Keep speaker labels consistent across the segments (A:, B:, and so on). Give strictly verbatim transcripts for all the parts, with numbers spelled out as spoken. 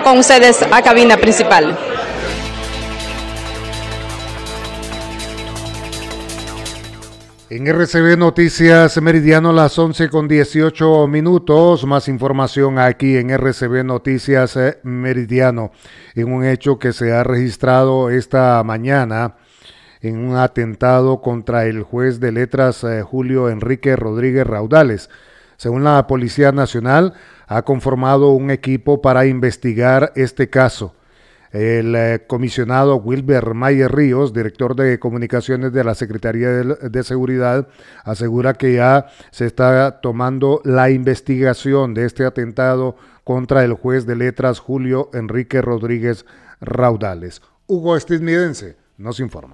A: con ustedes a cabina principal.
B: En R C B Noticias Meridiano, las once con dieciocho minutos. Más información aquí en R C B Noticias Meridiano. En un hecho que se ha registrado esta mañana en un atentado contra el juez de letras eh, Julio Enrique Rodríguez Raudales. Según la Policía Nacional, ha conformado un equipo para investigar este caso. El eh, comisionado Wilber Mayer Ríos, director de comunicaciones de la Secretaría de, de Seguridad, asegura que ya se está tomando la investigación de este atentado contra el juez de letras Julio Enrique Rodríguez Raudales. Hugo Estadounidense nos informa.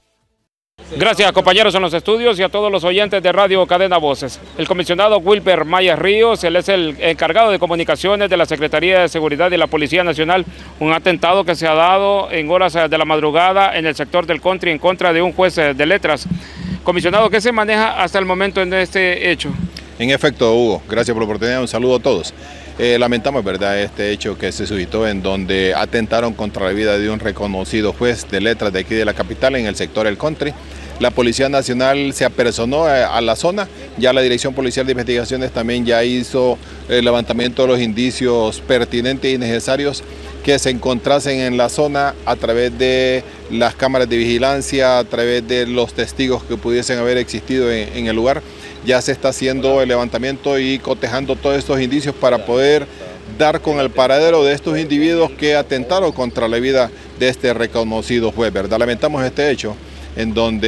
C: Gracias, compañeros en los estudios y a todos los oyentes de Radio Cadena Voces. El comisionado Wilber Mayer Ríos, él es el encargado de comunicaciones de la Secretaría de Seguridad y la Policía Nacional. Un atentado que se ha dado en horas de la madrugada en el sector del country en contra de un juez de letras. Comisionado, ¿qué se maneja hasta el momento en este hecho?
D: En efecto, Hugo, gracias por la oportunidad, un saludo a todos. Eh, lamentamos, ¿verdad?, este hecho que se suscitó en donde atentaron contra la vida de un reconocido juez de letras de aquí de la capital en el sector del country. La Policía Nacional se apersonó a, a la zona, ya la Dirección Policial de Investigaciones también ya hizo el levantamiento de los indicios pertinentes y necesarios que se encontrasen en la zona a través de las cámaras de vigilancia, a través de los testigos que pudiesen haber existido en, en el lugar. Ya se está haciendo el levantamiento y cotejando todos estos indicios para poder dar con el paradero de estos individuos que atentaron contra la vida de este reconocido juez, ¿verdad? Lamentamos este hecho en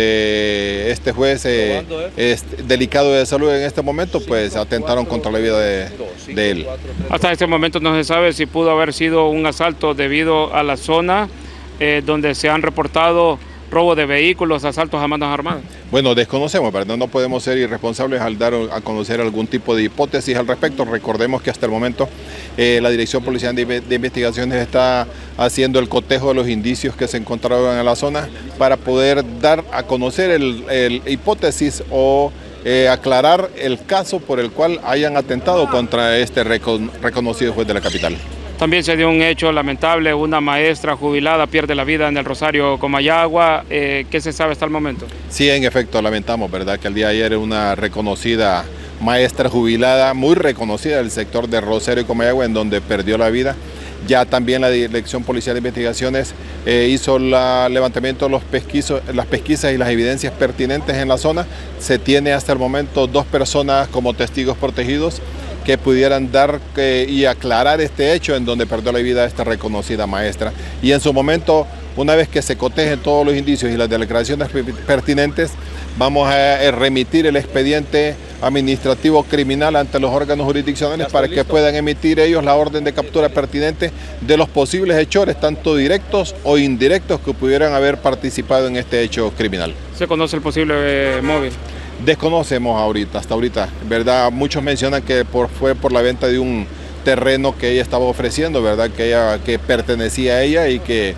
D: donde este juez eh, es delicado de salud en este momento, pues atentaron contra la vida de, de él.
C: Hasta este momento no se sabe si pudo haber sido un asalto debido a la zona eh, donde se han reportado robo de vehículos, asaltos a manos armadas.
D: Bueno, desconocemos, ¿verdad? No podemos ser irresponsables al dar a conocer algún tipo de hipótesis al respecto. Recordemos que hasta el momento eh, la Dirección Policial de, de Investigaciones está haciendo el cotejo de los indicios que se encontraron en la zona para poder dar a conocer el, el hipótesis o eh, aclarar el caso por el cual hayan atentado contra este recon, reconocido juez de la capital.
C: También se dio un hecho lamentable, una maestra jubilada pierde la vida en el Rosario Comayagua. Eh, ¿Qué se sabe hasta el momento?
D: Sí, en efecto, lamentamos, ¿verdad?, que el día de ayer una reconocida maestra jubilada, muy reconocida del sector de Rosario Comayagua, en donde perdió la vida. Ya también la Dirección Policial de Investigaciones eh, hizo el levantamiento de los pesquisos, las pesquisas y las evidencias pertinentes en la zona. Se tiene hasta el momento dos personas como testigos protegidos que pudieran dar eh, y aclarar este hecho en donde perdió la vida esta reconocida maestra. Y en su momento, una vez que se cotejen todos los indicios y las declaraciones pertinentes, vamos a remitir el expediente administrativo criminal ante los órganos jurisdiccionales para que puedan emitir ellos la orden de captura pertinente de los posibles hechores, tanto directos o indirectos, que pudieran haber participado en este hecho criminal.
C: ¿Se conoce el posible eh, móvil?
D: Desconocemos ahorita, hasta ahorita, ¿verdad? Muchos mencionan que por, fue por la venta de un terreno que ella estaba ofreciendo, ¿verdad? Que, ella, que pertenecía a ella y que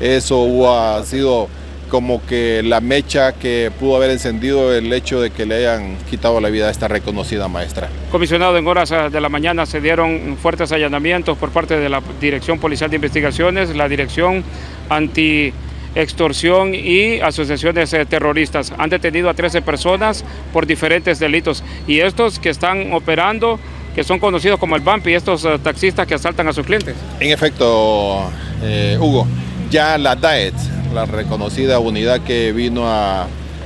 D: eso ha sido como que la mecha que pudo haber encendido el hecho de que le hayan quitado la vida a esta reconocida maestra.
C: Comisionado, en horas de la mañana se dieron fuertes allanamientos por parte de la Dirección Policial de Investigaciones, la Dirección Anti extorsión y asociaciones eh, terroristas. Han detenido a trece personas por diferentes delitos y estos que están operando, que son conocidos como el Bumpy, estos uh, taxistas que asaltan a sus clientes.
D: En efecto, eh, Hugo, ya la D A E T, la reconocida unidad que vino a,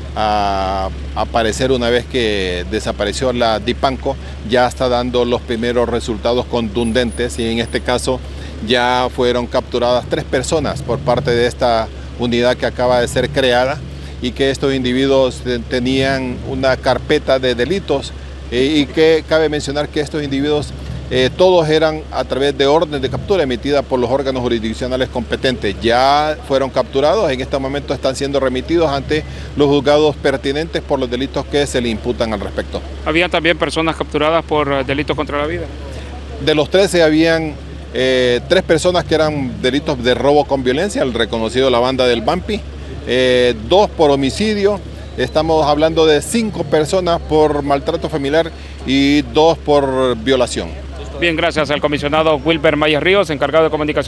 D: a aparecer una vez que desapareció la Dipanco, ya está dando los primeros resultados contundentes y en este caso ya fueron capturadas tres personas por parte de esta unidad que acaba de ser creada y que estos individuos tenían una carpeta de delitos eh, y que cabe mencionar que estos individuos eh, todos eran a través de órdenes de captura emitida por los órganos jurisdiccionales competentes. Ya fueron capturados, en este momento están siendo remitidos ante los juzgados pertinentes por los delitos que se le imputan al respecto.
C: ¿Había también personas capturadas por delitos contra la vida?
D: De los trece habían Eh, tres personas que eran delitos de robo con violencia, el reconocido la banda del Bumpy, eh, dos por homicidio, estamos hablando de cinco personas por maltrato familiar y dos por violación.
C: Bien, gracias al comisionado Wilber Mayer Ríos, encargado de comunicación.